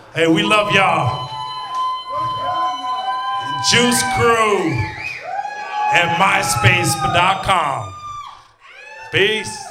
Hey, we love y'all. Juice Crew at myspace.com. Peace.